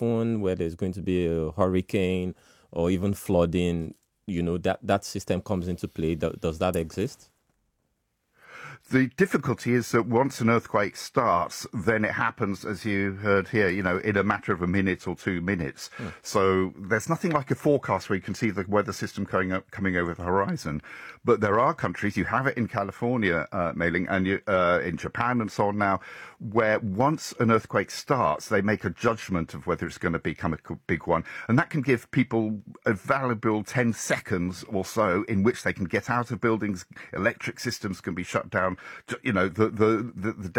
typhoon, where there's going to be a hurricane or even flooding, that system comes into play. Does that exist? The difficulty is that once an earthquake starts, then it happens, as you heard here, in a matter of a minute or 2 minutes. So there's nothing like a forecast where you can see the weather system coming over the horizon. But there are countries, you have it in California, Mei-Ling, and in Japan and so on now, where once an earthquake starts, they make a judgment of whether it's going to become a big one. And that can give people a valuable 10 seconds or so in which they can get out of buildings, electric systems can be shut down. The